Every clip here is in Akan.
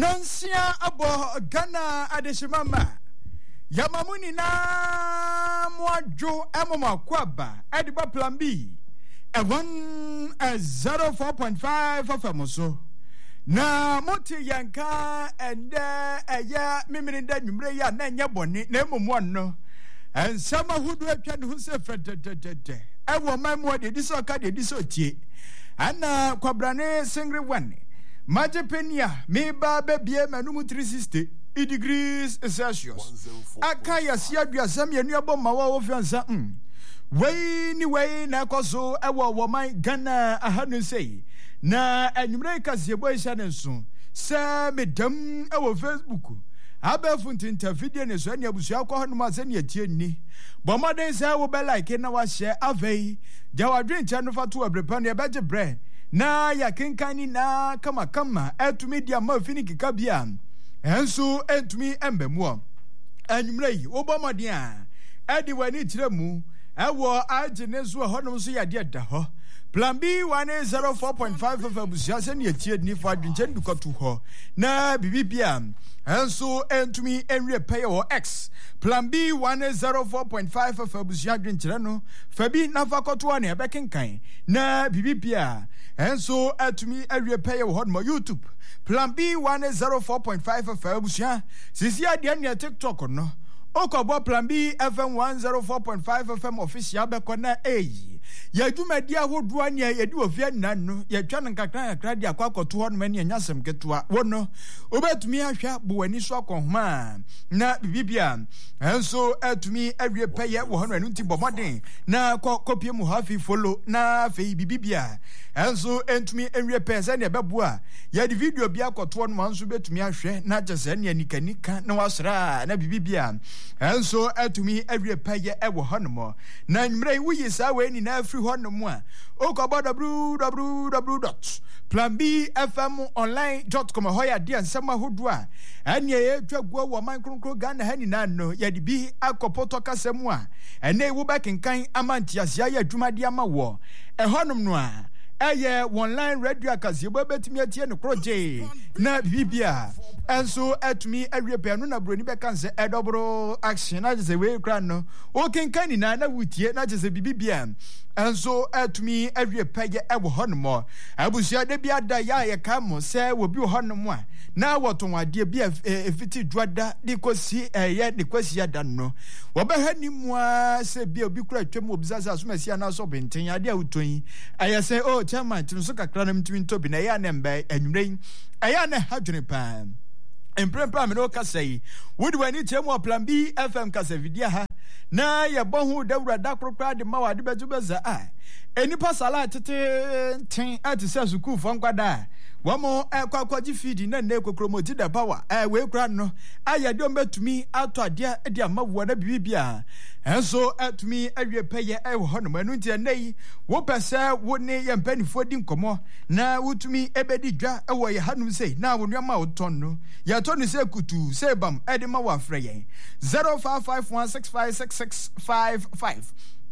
Nansia abo Ghana adeshimama Yamamuni na mwajo emoma kwaba ediba plan B 04.5 famoso na moti yanka ende eya mimirinda nwumre ya na nya boni na emomu no ensama hudu atwa ne ho se frededede ewo mamu de diso ka de diso tie ana kwabrane singri one Majepenia meba bebie manum 360 degrees Celsius akaya siadua samye nuabo mawa wo fiansa wei ni wei na koso ewo wo man Ghana ahanu sei na anwumre kasebo isha nenso se medam ewo Facebook abefu ntinta video ne so ne abusu akọ hanu ma se ne atie ni bomaden se wo be like na wa share avei jawadwen cha no fatu abrepa ne beje bre na ya kenkani na kama etumi dia ma fini kika bia enso entumi embemu anwumre yi obomaden a edi wani tiremu ewo agene so honom so ya de da ho plan B 104.5 of abusia se ne atie ni fa adwenche ndukoto ho na bibibia enso entumi enwe pay or X plan B 104.5 of abusia adwenche no fabi na fakoto ne ebekenkan na bibibia enso atumi awie pay wo hodmo YouTube plan B 104.5 of abusia sisi ade ne TikTok no okobo plan B FM 104.5 FM official bekona ya dwumadi ahodo ania yedi ofia nanu ya twa nkakra dia kwakoto ho no ne nyasem ketoa wono obetumi ahwa bo wani so akonhoma na bibibia enso atumi awie peye wo hono anu nti bomoden na kopie mu hafi follow na fe bibibia enso entumi awie peye se ne beboa ya di video bia akoto no manso betumi ahwe na jese ne nikanika na wasra na bibibia enso atumi awie peye wo hono mo na nwumre wuyi sa we ni na free ho no mo a okobo www.planbfmonline.com ho ya de nsema hodo a ene ye twaguo wo man kronkro Ghana hani na no ya de bi akopoto kasemu a ene wo bekenkan amantiasia ya adwumade ama wo ehonom no a eye online radio akasie bo betimi atie no kroje na bibia enso atumi awie no na broni bekanse edobro action na je we kra no o kenkani na wutie na je bibia enso atumi awie pege ewo honomo abusia de bia da ya kamo se wo bi honomo a na wotonwade bia efiti dwada de kosi eye de kosi ada no wo be hanimu a se bia obi kura twem obizaza asomasi na so benten ade awuton aye se o chairman tinu so kakra na mtumi ntobi na ya na mba anwuren aya na hadwene pa emprempa me no kasai wodi wani chemu plan B FM kasavidia ha na ye bohu dawura dakrokra de mawa de betubeza enipa sala tete ten atisa suku fo nkwada wamo kwakwaji feed na ne kokromoti da power we kra no aya de ombetumi ato ade de amawo na bibia enso atumi awie peye wo hono manu ntia nei wo pese wo ne ye mpanifo di nkomo na wutumi ebedi dwa wo ye hanum sei na wo nwa wo ton no ya ton no sei kutu sei bam ede ma wa frɛ yen 0551656655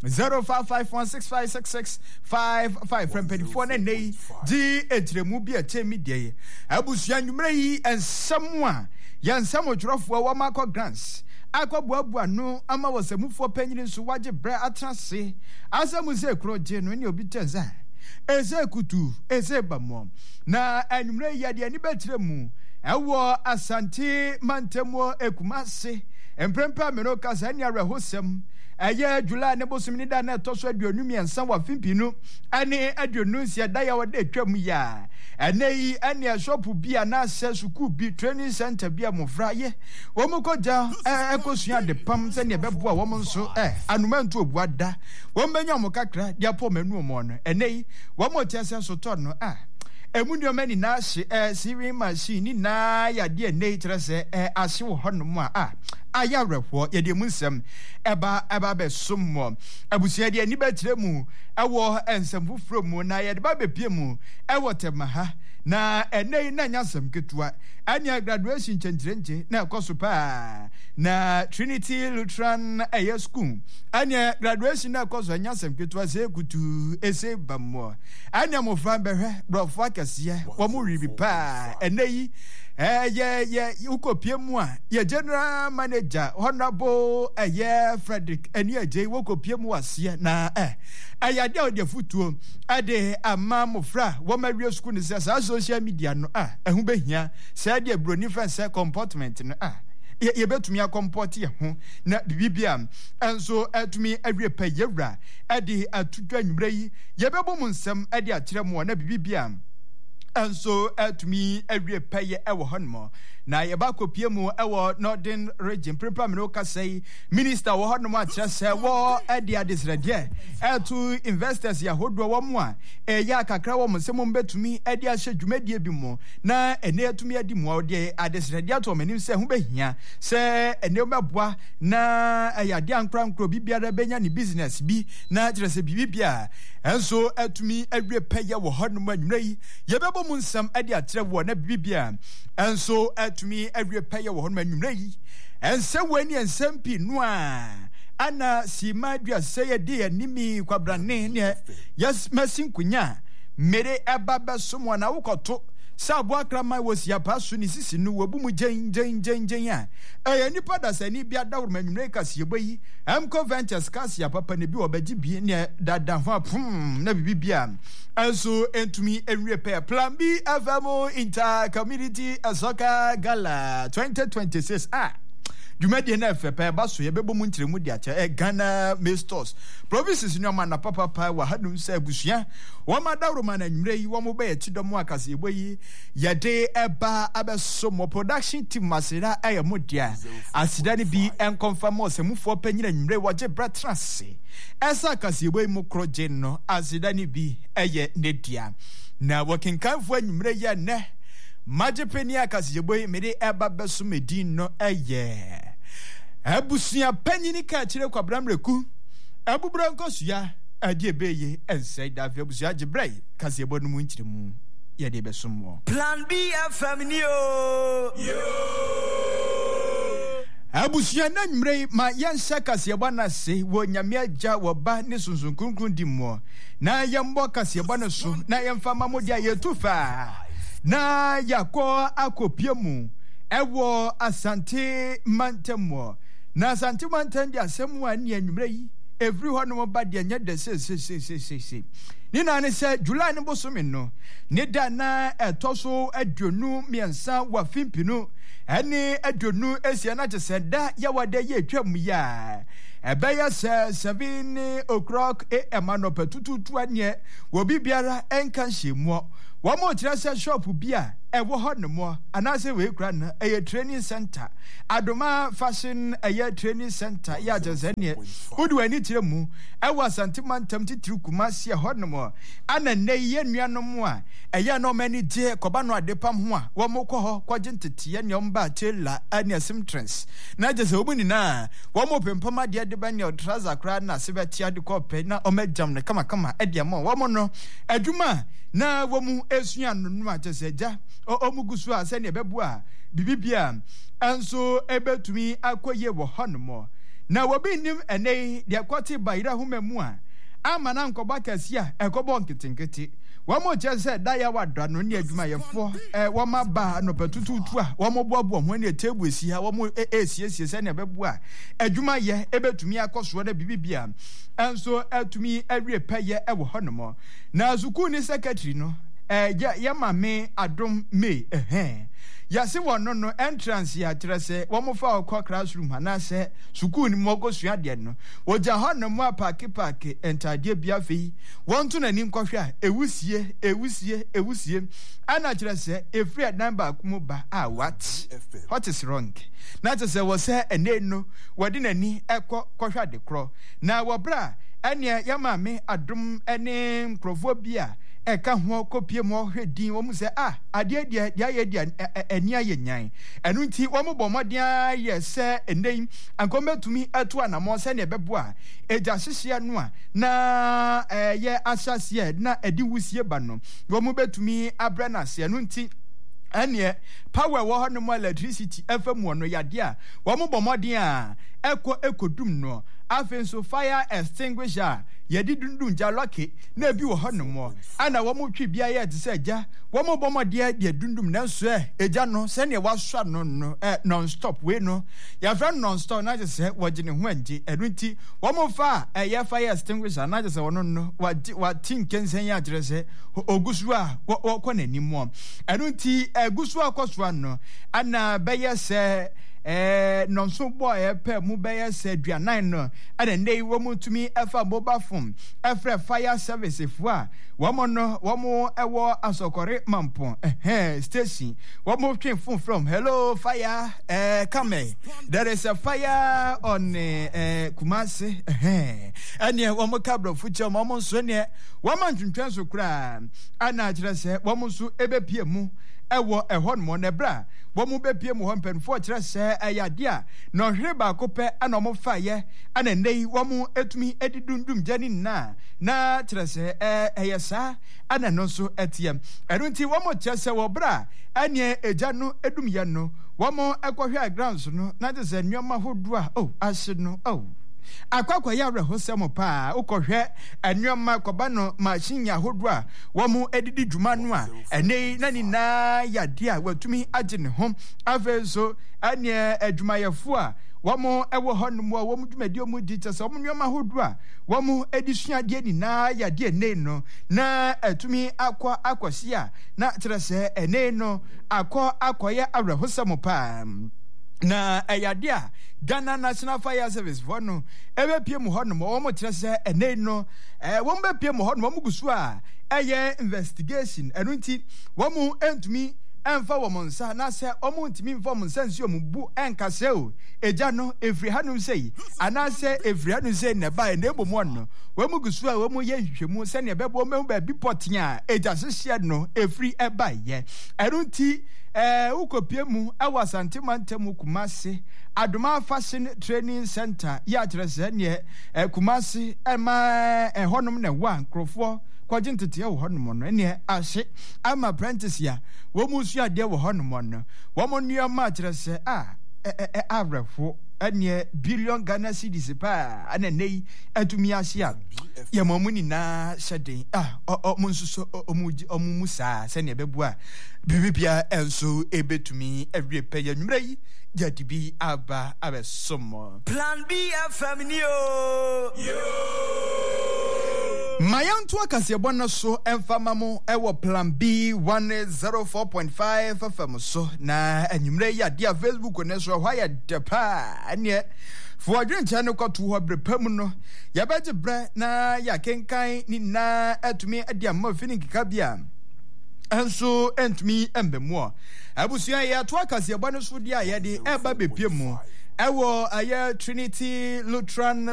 0551656655 from 24 na nei di etremu bi atemi die abusua nwumre yi ensam a yansam odworofo wa makọ grants akọbuabua no ama wasamufo panyini nso waje bre atrase asamu se kroje no ne obi tenza eze kutu eze bamo na anwumre yi ade ani betremu ewo Asante Mantemo Ekumase emprempa meno kasa ni arehosem eye July ne bosumni da na toso aduonum yensa wa fimpinu ane aduonum sia da ya wode twam ya aneyi ane shop bia na se suku bi training center bia mofra ye womukoja ekosua de pam se ne beboa wo nso anumantu obuada wo menya mo kakra dia po manu mo no aneyi wo mo tiase so to no emunio mani na siri machine na ya de nature se ase wo honom a aya refo ye de munsem eba be sommo abusia de ani betremu ewo ensem fufuro na ye de ba bepie mu ewo temaha na enei na nyasem ketua anya graduation chenchirenche na ekoso pa na Trinity Lutheran School anya graduation na ekoso nyasem ketua se kutu ese bammo anya mo fan behwe brofo akase wo mo ribi pa enei ukopie mu a ye general manager honorable Frederick Eniaje wokopie mu asie na ayade ode futuo ade ama mofra wo mawie school ni say social media no ehu behia say de broni fancy comportment no ye betumi akomport ye ho na bibia enso atumi awie pa yewra ade atudwa anwumra yi ye bebo mu nsem ade akyere mu na bibia enso atumi awie pa ye ewo honmo na ye ba kopie mu ewo Northern region prepare me no ka say minister wo honmo akyere say wo ade adesrede to investors ya hodo wo mu a ya kakra wo nsem betumi ade ahye dwumadie bi mu na ene atumi adi mu ode adesrede ato manim say hu behia say ene meboa na ayade ankra bibiara benya ni business bi na kyere say bibia enso atumi awie pa ye wo honmo anwura yi ye bebo mu nsem ade akyere wo na bibia enso atumi awie pa ye wo honmo anwura yi ense wani ensem pi no ana si madua say de animi kwabrane ne yes masinkunya mere ababa somo na wokoto sabo akrama wosi apaso ni sisi no wabu mu gen a nipa da sani bia da woro manwumre kase boyi amco ventures kase papa ne bi obagi bi ne dada ho na bibia also entumi enwe pair plan B FMO Inter Community Soccer Gala 2026 Jumadi na FP baso ye bebo mu ntiremu di acha Ghana Masters provinces ni ma na papa wa hadum sa abusua wo ma da Roma na nwure yi wo mo ba ye tidom akase eboyi ye de eba abeso mo production team masira aye modia asida ni bi en confirm osemufo panyina nwure wo je bratrase esa akase eboyi mu kroje no asida ni bi eye nedia na working kanfo nwure ye ne majepeni akase eboyi mede eba beso medin no eye abusia panyini ka kire kwa bramreku abubra nkosua ade ebeye ensai da abusia gibrei kase ebo no mu nkiremu ye de besomo plan B FM ni yo abusia na nwrei ma yensa kase ebo na se wo nyame agya wo ba ne sunsun kunkun di mo na yembo kase ebo no so na yemfa mamodi ayetufa na yakọ akopie mu ewo Asante Mantemo na Asante Mantan dia asemu ani anwumre yi every hono ba dia nya de se ni na ne se July ne bosome no ne da na etoso aduonu miensa wa fimpinu ene aduonu esia na je se da ya wada ye twam ya ebeya se 7:00 am no petututu anye wo bibiara enka hyemu wo mo kire se shop bia ewo hono anase we kura na eye training center Adoma fashion eye training center ya jazanie odi wani kire mu ewo Asante Mantam titiri Kumasi hono ana ne ye nuanom a eye no mani je koba no adepam ho a wo mo kọ ho kwaje ntete ne omba tela ani asim trends na jase obuni na wo mo pempama de ba ne trouser kra na se betia de kope na omajam ne kama ediamo wo mo no adwuma na wo mu esua nonu ajeseja omugusu ase ne bebu a bibibia anso ebetumi akoye wo honomo na wo bi nim ene de kwoti bayira humamu a amana nkoba kasia ekobo nketinketi wo mo jese da ya wadra no ne adwuma yefo wo ma ba no petututu a wo mo boabo ho ne table esi ha wo mo esiesie se ne bebu a adwuma ye ebetumi akoso na bibibia anso atumi awie paye ewo honomo na zuku ni secretary no ya mame adom me ya se wono no entrance ya trese wo mo fa okwa classroom hanase suku ni mogo sua de no oja hono mo apake entade bia fei wonto na ni nkwohwe ewusie ana trese every number kumu ba what is wrong na trese wo se ene no wodi nani ekwohwe de kro na wo bra ene ya mame adom ene nkrofo bia eka ho kopie mo hwedin wo mu se ade dia ye dia eni aye nyan enu nti wo mo bomodia ye se enei ankometumi atu anamo se ne bebo a eja hyehye no a na ye asase na edi wusie ba no wo mo betumi abra na se enu nti ene power wo hono mo electricity FM no yade a wo mo bomodia a ekodum no afenso fire extinguisher yɛde dundun gya lɔke na bi wɔ hɔ no mo ana wɔn twi bia yɛ te sɛ gya wɔn bɔmɔdeɛ deɛ dundum nanso egya no sɛnea wasɔ no non stop we no yɛfrɛ non stop na sɛ wɔgye ne ho angye ɛno nti wɔn fa ɛyɛ fire extinguisher na sɛ wɔn no wati nkɛnsɛn yɛ akyerɛ sɛ ogusu a wɔkɔ n'anim mu ɛno nti egusu akɔsoa no ana bɛyɛ sɛ nonso boy pe mu bɛyɛ sɛ aduanan no ana nei wɔn tumi ɛfa mobile phone ɛfrɛ fire service fo a wɔn no wɔn ɛwɔ asɔkɔre mampɔn station wɔn twe phone from hello fire come there is a fire on Kumasi ɛne wɔn kabro future wɔn nso ne wɔn antwentwɛn so kura ana kyerɛ sɛ wɔn nso ɛbɛpie mu ɛwɔ ɛhɔ no na bra wɔn bɛpie mu hɔ mpɛnfoɔ kyerɛ sɛ ɛyɛ a na ɔhwere baako pɛ ana wɔn fa yɛ ana nnɛ wɔn etumi edi dundum gya ne nyinaa na kyerɛ sɛ ɛyɛ saa ana no nso ɛteɛ ɛno nti wɔn kyerɛ sɛ wɔ bra ɛneɛ egya no edum yɛ no wɔn ɛkɔhwɛ grounds no na kyerɛ sɛ nneɛma ahodoɔ a ahye no akwakwa ya re hosem pa ukɔhwɛ enwoma kɔba no machine ahodo a wɔn edidi dwuma no a ene na ni na yade a watumi agye ne ho afeso ane adwumayɛfo a wɔn ɛwɔ hɔ no mu a wɔn dwumadi wɔn di kyɛ sɛ wɔn nwoma ahodo a wɔn edi suadeɛ ni na yade ene no na atumi akɔsi a na kyerɛ sɛ ene no akɔyɛ awerɛ hosem pa na ayade a Ghana National Fire Service for no ebe pie mu hɔ no wɔn kyerɛ sɛ ɛnɛ no wɔn bɛ pie mu hɔ no wɔn gusu a ɛyɛ investigation ɛno nti wɔn entumi ɛmfa wɔn nsa na sɛ wɔn ntumi mfa wɔn nsa nsi wɔn bu ɛnkasɛ o egya no efiri hanom sɛ anaasɛ efiri hanom sɛ na ba ɛna ebo mu no wɔn gusu a wɔn yɛ nhwehwɛmu sɛnea ɛbɛbɔ wɔn baabi pɔten a egya hyehyɛ no efiri ɛba yɛ ɛno nti ukopie mu ɛwɔ Asante Mantam Kumasi Adoma Fashion Training Center ya kyerɛ sɛ ne Kumasi ɛma ɛhɔnom na wa nkrofo kwagye ntete wɔ hɔnom no ne ahye ama apprentice ya wɔn mu sua de wɔ hɔnom no wɔn nneɛma kyerɛ sɛ abrɛfo ɛne billion Ghana cedis pa ana nei atumi ahye a yɛ mamu ni na hyɛden ɔmo nso ɔmo mu saa sɛ ne bɛbu a bibibia enso ebetumi awie pɛ yɛ nwumra yi jadi bi aba abesom Plan B FM ni yo Mayanto akasebɔ no so emfama mo ɛwɔ Plan B 104.5 FM so na anwumra yi ade a Facebook ne so hɔ yɛ depa ane Fuadwen chano kwa tuwa brepamu no yabaje bre na ya kenkai ni na atumi adi amma fini kikabia enso entumi embemmo abusuya ya to akase bano so dia ya de eba bepie mu ewo aye Trinity Lutheran